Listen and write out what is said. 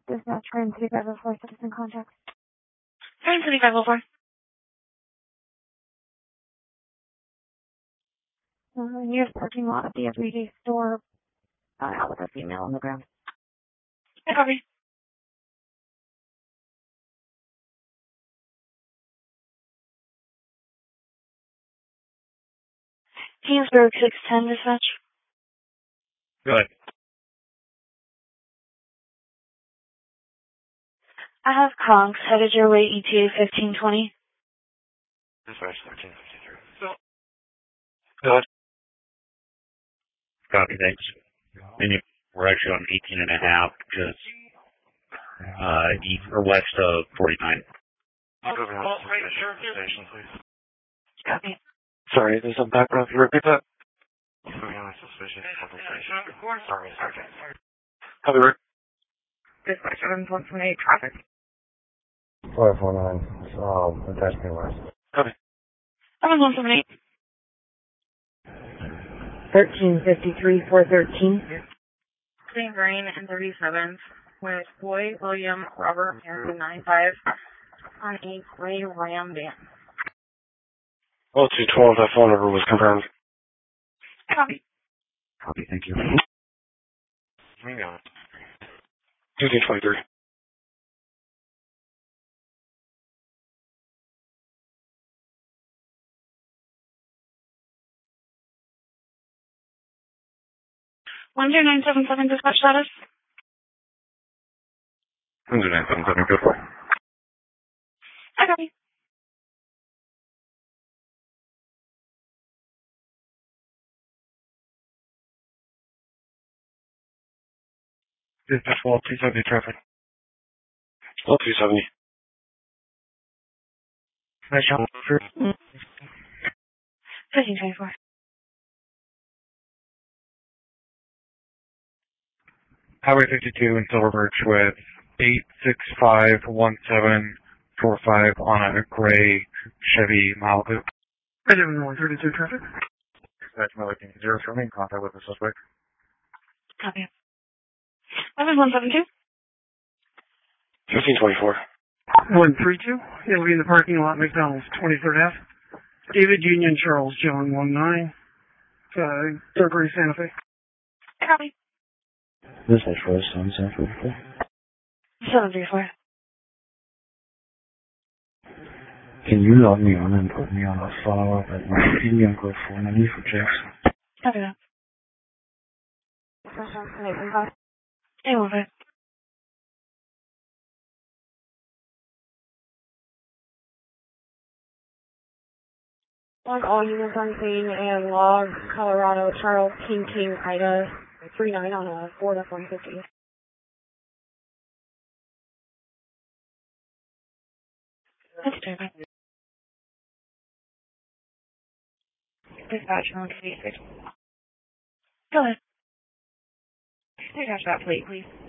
Dispatch, Grand City 504, citizen contact. Grand City 504. Nearest parking lot of the everyday store. Out with a female on the ground. I copy. Kingsburg 610 dispatch. Go ahead. I have Conks headed your way, ETA 1520. Dispatch 1353. Go ahead. Copy, thanks. We're actually on 18 and a half, just east or west of 49. Station, please. Copy. Sorry, there's some background. Can you repeat that? Moving on a suspicious station. Sorry. Copy, Rick. Dispatch 728 traffic. 549, attachment west. Copy. 7178. 1353 413. St. Green and 37th with Boy William Robert Harrison 95 on a gray Ram van. Well, 212, that phone number was confirmed. Copy. Copy, thank you. Hang on. 1523. One 0977 dispatch status. 977, good boy. I copy. Dispatch wall 270 traffic. Wall 270. Nice job. 1524. Highway 52 in Silver Birch with 8651745 on a gray Chevy Malibu. 132 traffic. Dispatch Miller 0 for me in contact with the suspect. Copy. 172. 1524. 132. It'll be in the parking lot, McDonald's, 23rd Ave. David Union Charles John 19. Thurbury, Santa Fe. Copy. Dispatch West on San Francisco. 734. Can you log me on and put me on a follow-up at my Indian code 490 for Jackson? Copy that. Hey, over. On all units on scene and log Colorado Charles King Ida 39 on a Ford F-150. That's terrible. Dispatch 156. Go ahead. Dispatch that plate, please.